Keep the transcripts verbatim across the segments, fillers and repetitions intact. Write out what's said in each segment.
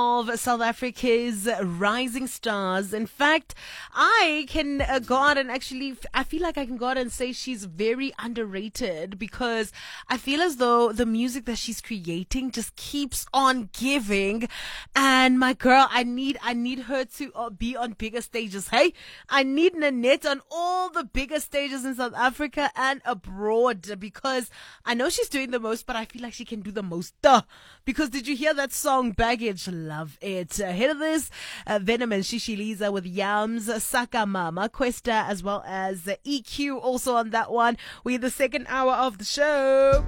Of South Africa's rising stars. In fact, I can uh, go out and actually, I feel like I can go out and say she's very underrated because I feel as though the music that she's creating just keeps on giving. And my girl, I need, I need her to uh, be on bigger stages. Hey, I need Nanette on all the bigger stages in South Africa and abroad because I know she's doing the most, but I feel like she can do the most. Duh. Because did you hear that song, Baggage? Love it. Ahead of this, uh, Venom and Shishiliza with Yams, Saka Mama, Questa, as well as uh, E Q also on that one. We're the second hour of the show.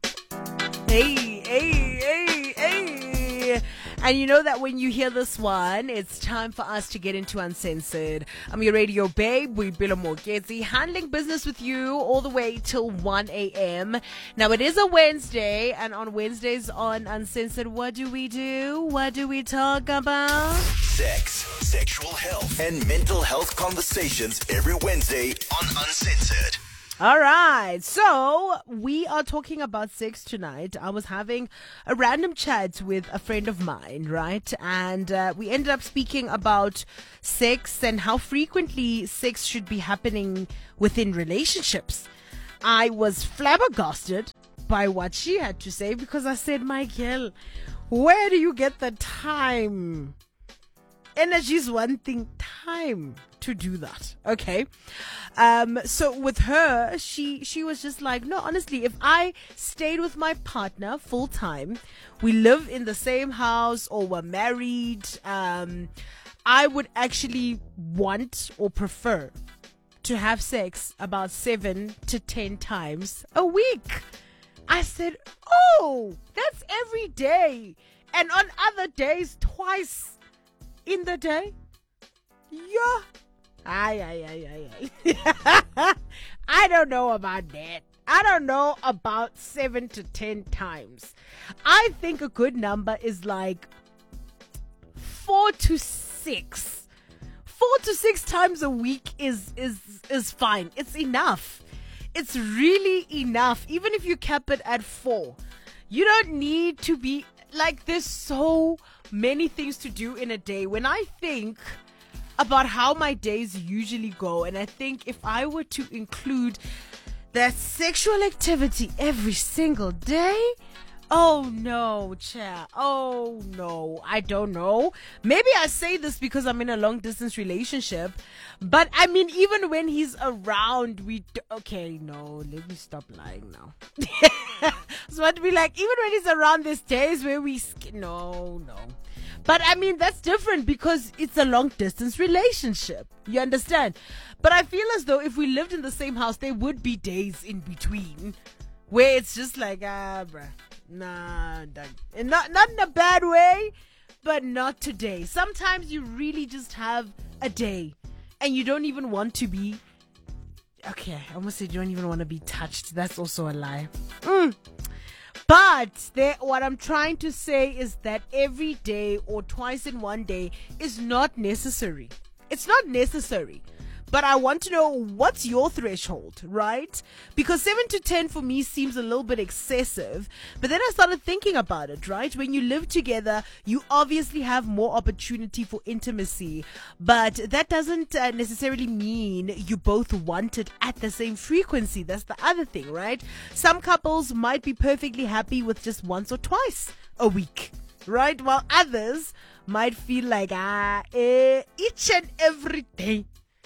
Hey, hey, hey, hey. And you know that when you hear this one, it's time for us to get into Uncensored. I'm your radio babe, we Bilo Mogezi, handling business with you all the way till one a.m. Now it is a Wednesday, and on Wednesdays on Uncensored, what do we do? What do we talk about? Sex, sexual health, and mental health conversations every Wednesday on Uncensored. All right, so we are talking about sex tonight. I was having a random chat with a friend of mine, right? And uh, we ended up speaking about sex and how frequently sex should be happening within relationships. I was flabbergasted by what she had to say because I said, Michael, where do you get the time? Energy is one thing, time to do that. Okay. Um, so with her, she, she was just like, no, honestly, if I stayed with my partner full time, we live in the same house or were married, um, I would actually want or prefer to have sex about seven to ten times a week. I said, oh, that's every day. And on other days, twice in the day. Yeah. Ay, ay, ay, ay, ay. I don't know about that. I don't know about seven to ten times. I think a good number is like four to six. Four to six times a week is, is, is fine. It's enough. It's really enough. Even if you cap it at four, you don't need to be like, there's so many things to do in a day. When I think about how my days usually go, and I think if I were to include that sexual activity every single day, oh no, chair. Oh no, I don't know. Maybe I say this because I'm in a long distance relationship, but I mean, even when he's around, we do- okay, no, let me stop lying now. So I'd be like, even when he's around, there's days where we sk- no, no. But I mean, that's different because it's a long distance relationship. You understand? But I feel as though if we lived in the same house, there would be days in between where it's just like, ah, bruh, nah, that, and not, not in a bad way, but not today. Sometimes you really just have a day and you don't even want to be, okay, I almost said you don't even want to be touched. That's also a lie. Mm. But there, what I'm trying to say is that every day or twice in one day is not necessary. It's not necessary. But I want to know, what's your threshold, right? Because seven to ten for me seems a little bit excessive. But then I started thinking about it, right? When you live together, you obviously have more opportunity for intimacy. But that doesn't uh, necessarily mean you both want it at the same frequency. That's the other thing, right? Some couples might be perfectly happy with just once or twice a week, right? While others might feel like, ah, eh, each and every day.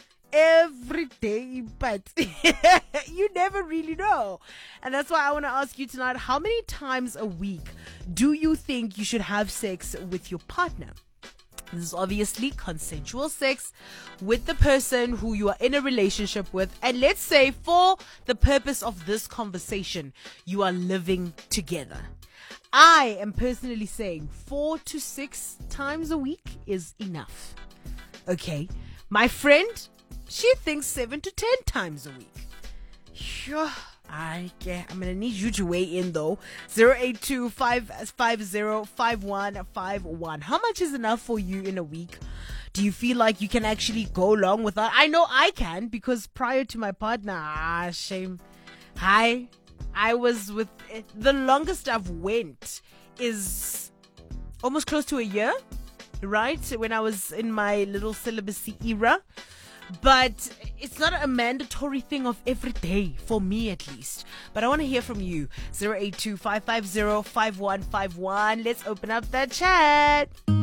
Every day, but you never really know. And that's why I want to ask you tonight, how many times a week do you think you should have sex with your partner? This is obviously consensual sex with the person who you are in a relationship with. And let's say for the purpose of this conversation, you are living together. I am personally saying four to six times a week is enough. Okay. My friend, she thinks seven to ten times a week. Sure. I yeah, I'm gonna need you to weigh in though. zero eight two, five five zero, five one five one. How much is enough for you in a week? Do you feel like you can actually go along with that? I know I can, because prior to my partner, ah, shame. Hi. I was with, the longest I've went is almost close to a year. right? When I was in my little celibacy era. But it's not a mandatory thing of every day, for me at least. But I want to hear from you. zero eight two, five five zero, five one five one. Let's open up that chat.